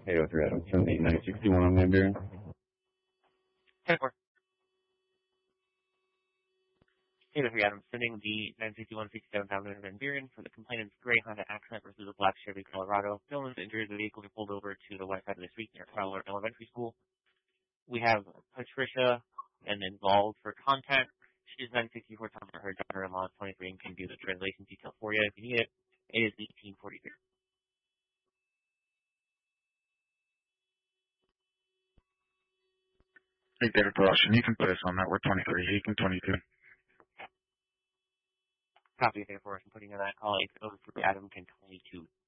Hey, with Red, I'm sending 961 on Van Buren. 10-4. Hey, with Red, I'm sending the 961-67 pound Van Buren for the complainant's gray Honda Accent versus a black Chevy Colorado. No one's injured. The vehicles are pulled over to the west side of the street near Fowler Elementary School. We have Patricia and involved for contact. She's 964 talking about her daughter-in-law, 23, and can do the translation detail for you if you need it. It is 1843. Hey, David Boston, you can put us on that. We're 23. He can 22. Copy there for us. I'm putting in that call. It's over for Adam can 22.